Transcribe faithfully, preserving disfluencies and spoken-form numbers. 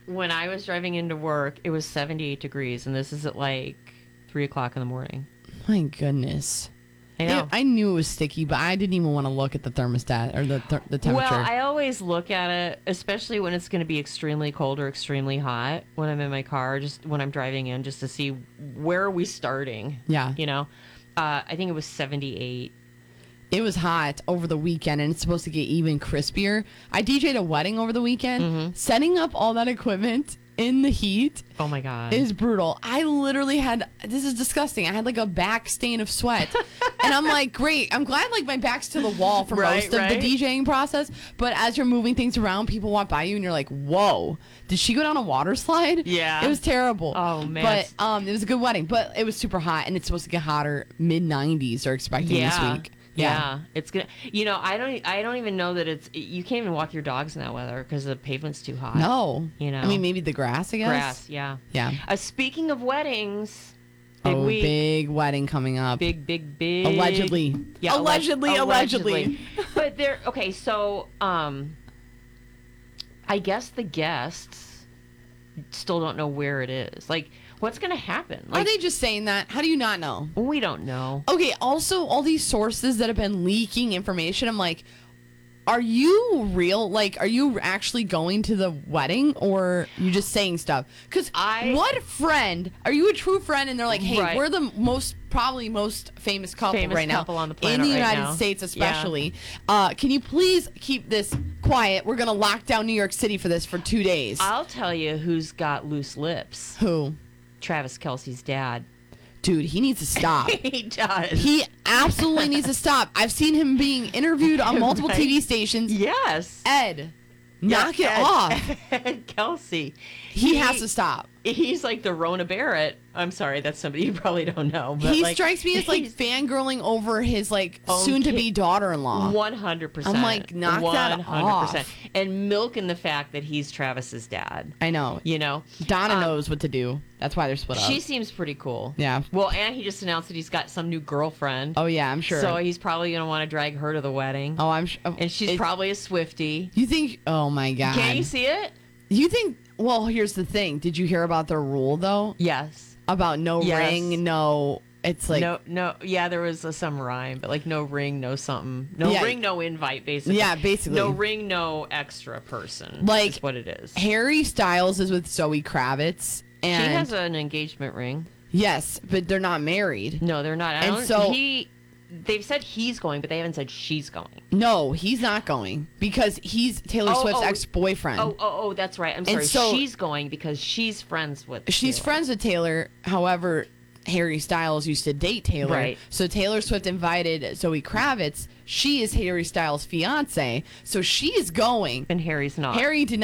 when I was driving into work, it was seventy-eight degrees, and this is at like three o'clock in the morning. My goodness. I know. It, I knew it was sticky, but I didn't even want to look at the thermostat or the th- the temperature. Well, I always look at it, especially when it's going to be extremely cold or extremely hot when I'm in my car, just when I'm driving in, just to see where are we starting. Yeah. You know, uh, I think it was seventy-eight. It was hot over the weekend, and it's supposed to get even crispier. I D J'd a wedding over the weekend. Mm-hmm. Setting up all that equipment in the heat Oh my God. is brutal. I literally had, this is disgusting. I had like a back stain of sweat. And I'm like, great. I'm glad like my back's to the wall for Right, most of right. the DJing process. But as you're moving things around, people walk by you and you're like, whoa, did she go down a water slide? Yeah. It was terrible. Oh, man. But um, it was a good wedding. But it was super hot, and it's supposed to get hotter. mid nineties are expecting yeah. this week. Yeah. it's gonna. You know, I don't. I don't even know that it's. You can't even walk your dogs in that weather because the pavement's too hot. No. You know. I mean, maybe the grass, I guess. Grass. Yeah. Yeah. Uh, speaking of weddings, big oh, week. big wedding coming up. Big, big, big. Allegedly. Yeah, Allegedly, allegedly. But there. Okay, so um, I guess the guests still don't know where it is. Like, what's going to happen? Like, Are they just saying that? How do you not know? we don't know. Okay, also, all these sources that have been leaking information, I'm like, are you real? Like, are you actually going to the wedding, or you just saying stuff? Because I- what friend, are you a true friend? And they're like, hey, Right. we're the most, probably most famous couple Famous right now. couple on the in planet the right United now. States especially. Uh, can you please keep this quiet? We're going to lock down New York City for this for two days. I'll tell you who's got loose lips. Who? Travis Kelce's dad. Dude, he needs to stop. He does. He absolutely needs to stop. I've seen him being interviewed on multiple Right? T V stations. Yes. Ed, knock Yeah, it Ed- off. Ed Kelsey. He has to stop. He's like the Rona Barrett. I'm sorry, that's somebody you probably don't know. But He like, strikes me as like he's fangirling over his like Own soon-to-be kid. daughter-in-law. one hundred percent. I'm like, knock that off. And milking the fact that he's Travis's dad. I know. You know? Donna Um, knows what to do. That's why they're split up. She seems pretty cool. Yeah. Well, and he just announced that he's got some new girlfriend. Oh yeah, I'm sure. So he's probably going to want to drag her to the wedding. oh, I'm sure. And she's probably a Swiftie. You think? Oh my god. Can you see it? You think? Well, here's the thing. Did you hear about their rule though? Yes. About no Yes. ring, no. It's like no, no, yeah, there was uh, some rhyme, but like no ring, no something, no Yeah. ring, no invite, basically. Yeah, basically. no ring, no extra person. Like, is what it is. Harry Styles is with Zoe Kravitz, and She has an engagement ring. yes, but they're not married. No, they're not. I And don't, so- he, they've said he's going, but they haven't said she's going. No, he's not going because he's Taylor Oh, Swift's oh. ex-boyfriend. Oh, oh, oh, that's right. I'm sorry. so- she's going because she's friends with. She's Taylor. friends with Taylor. However, Harry Styles used to date Taylor. Right. So Taylor Swift invited Zoe Kravitz. She is Harry Styles' fiance. So she is going. and Harry's not. Harry did